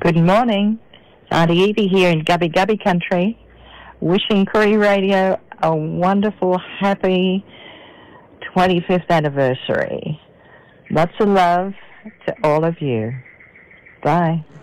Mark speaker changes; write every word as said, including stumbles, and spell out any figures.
Speaker 1: Good morning. It's Auntie Evie here in Gubby Gubby country, wishing Koori Radio a wonderful, happy twenty-fifth anniversary. Lots of love to all of you. Bye.